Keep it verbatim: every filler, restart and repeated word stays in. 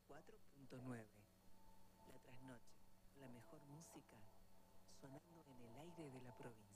cuatro punto nueve. La trasnoche, la mejor música sonando en el aire de la provincia.